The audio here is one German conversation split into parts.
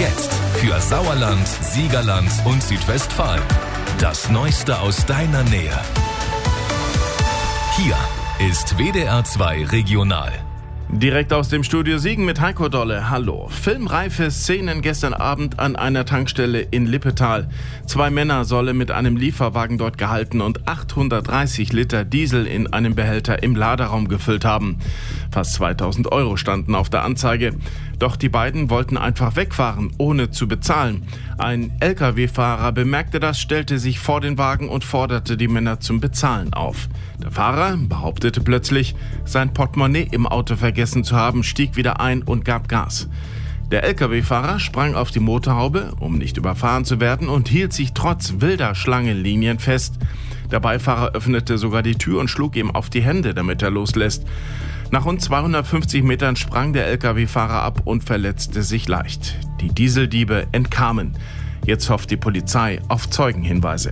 Jetzt für Sauerland, Siegerland und Südwestfalen. Das Neueste aus deiner Nähe. Hier ist WDR 2 Regional. Direkt aus dem Studio Siegen mit Heiko Dolle. Hallo. Filmreife Szenen gestern Abend an einer Tankstelle in Lippetal. 2 Männer sollen mit einem Lieferwagen dort gehalten und 830 Liter Diesel in einem Behälter im Laderaum gefüllt haben. Fast 2000 Euro standen auf der Anzeige. Doch die beiden wollten einfach wegfahren, ohne zu bezahlen. Ein LKW-Fahrer bemerkte das, stellte sich vor den Wagen und forderte die Männer zum Bezahlen auf. Der Fahrer behauptete plötzlich, sein Portemonnaie im Auto vergessen zu haben, stieg wieder ein und gab Gas. Der LKW-Fahrer sprang auf die Motorhaube, um nicht überfahren zu werden, und hielt sich trotz wilder Schlangenlinien fest. Der Beifahrer öffnete sogar die Tür und schlug ihm auf die Hände, damit er loslässt. Nach rund 250 Metern sprang der LKW-Fahrer ab und verletzte sich leicht. Die Dieseldiebe entkamen. Jetzt hofft die Polizei auf Zeugenhinweise.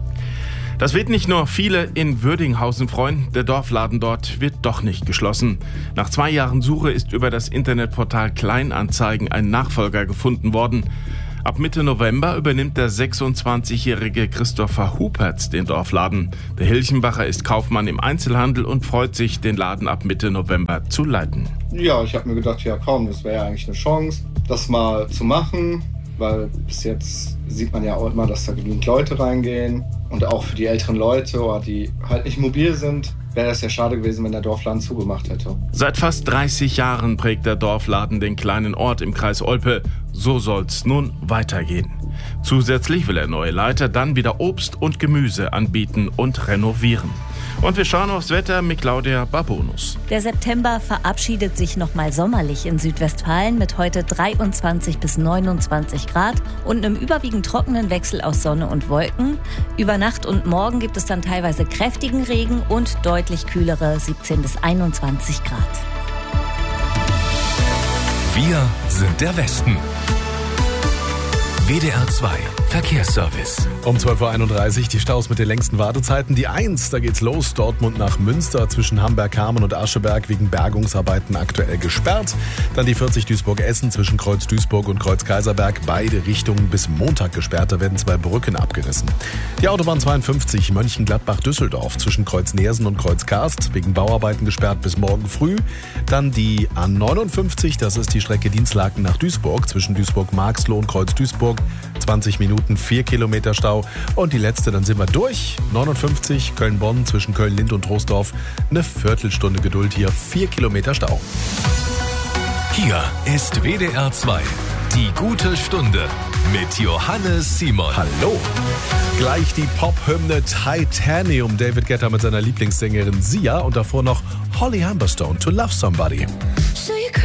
Das wird nicht nur viele in Würdinghausen freuen, der Dorfladen dort wird doch nicht geschlossen. Nach 2 Jahren Suche ist über das Internetportal Kleinanzeigen ein Nachfolger gefunden worden. Ab Mitte November übernimmt der 26-jährige Christopher Hupertz den Dorfladen. Der Hilchenbacher ist Kaufmann im Einzelhandel und freut sich, den Laden ab Mitte November zu leiten. Ja, ich habe mir gedacht, ja komm, das wäre ja eigentlich eine Chance, das mal zu machen. Weil bis jetzt sieht man ja auch immer, dass da genügend Leute reingehen. Und auch für die älteren Leute, die halt nicht mobil sind, wäre das ja schade gewesen, wenn der Dorfladen zugemacht hätte. Seit fast 30 Jahren prägt der Dorfladen den kleinen Ort im Kreis Olpe. So soll's nun weitergehen. Zusätzlich will der neue Leiter dann wieder Obst und Gemüse anbieten und renovieren. Und wir schauen aufs Wetter mit Claudia Babonus. Der September verabschiedet sich nochmal sommerlich in Südwestfalen mit heute 23 bis 29 Grad und einem überwiegend trockenen Wechsel aus Sonne und Wolken. Über Nacht und morgen gibt es dann teilweise kräftigen Regen und deutlich kühlere 17 bis 21 Grad. Wir sind der Westen. WDR 2 Verkehrsservice. Um 12.31 Uhr die Staus mit den längsten Wartezeiten. Die 1, da geht's los, Dortmund nach Münster zwischen Hamberg-Hameln und Ascheberg wegen Bergungsarbeiten aktuell gesperrt. Dann die 40 Duisburg-Essen zwischen Kreuz Duisburg und Kreuz Kaiserberg, beide Richtungen bis Montag gesperrt, da werden 2 Brücken abgerissen. Die Autobahn 52 Mönchengladbach-Düsseldorf zwischen Kreuz Neersen und Kreuz Karst wegen Bauarbeiten gesperrt bis morgen früh. Dann die A59, das ist die Strecke Dinslaken nach Duisburg zwischen Duisburg-Marxloh und Kreuz Duisburg. 20 Minuten, 4 Kilometer Stau. Und die letzte, dann sind wir durch. 59 Köln-Bonn zwischen Köln-Lind und Troisdorf. Eine Viertelstunde Geduld hier, 4 Kilometer Stau. Hier ist WDR 2, die gute Stunde mit Johannes Simon. Hallo. Gleich die Pop-Hymne Titanium. David Guetta mit seiner Lieblingssängerin Sia und davor noch Holly Humberstone, To Love Somebody.